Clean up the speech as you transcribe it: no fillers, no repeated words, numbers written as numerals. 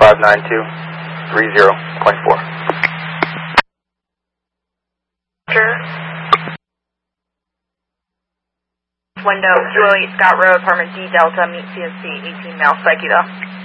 59230.4. Window 208 Scott Road, apartment D Delta, meet CSC, 18 Mile, Psyche though.